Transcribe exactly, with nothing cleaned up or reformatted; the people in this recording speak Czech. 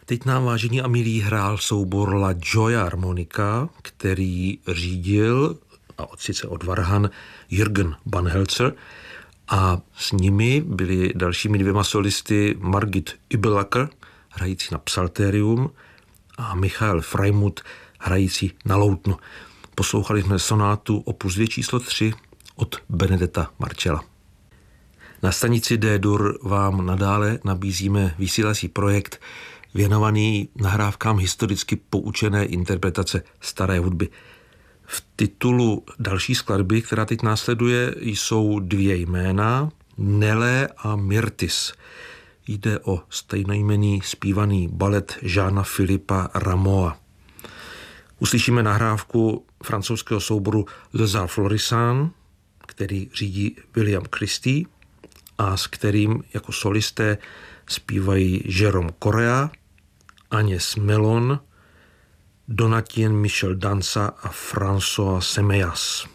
Teď nám, vážení a milí, hrál soubor La Gioia Armonica, který řídil, a od sice od varhan, Jürgen Banhelzer, a s nimi byli dalšími dvěma solisty Margit Übelacker, hrající na psalterium, a Michael Freimuth, hrající na loutno. Poslouchali jsme sonátu opus dvě číslo tři od Benedetta Marcella. Na stanici D-dur vám nadále nabízíme vysílací projekt věnovaný nahrávkám historicky poučené interpretace staré hudby. V titulu další skladby, která teď následuje, jsou dvě jména, Nele a Myrtis. Jde o stejnojmenný zpívaný balet Jeana Philippa Rameaua. Uslyšíme nahrávku francouzského souboru Les Arts Florissants, který řídí William Christie a s kterým jako solisté zpívají Jérôme Correa, Agnès Mellon, Donatien Michel Dansa a François Semeyas.